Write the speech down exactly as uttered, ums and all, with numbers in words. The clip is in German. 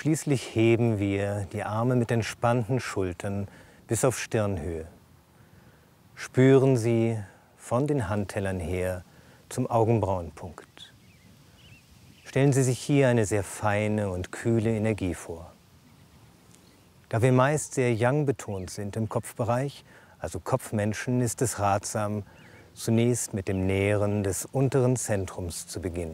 Schließlich heben wir die Arme mit entspannten Schultern bis auf Stirnhöhe. Spüren Sie von den Handtellern her zum Augenbrauenpunkt. Stellen Sie sich hier eine sehr feine und kühle Energie vor. Da wir meist sehr yang betont sind im Kopfbereich, also Kopfmenschen, ist es ratsam, zunächst mit dem Nähren des unteren Zentrums zu beginnen.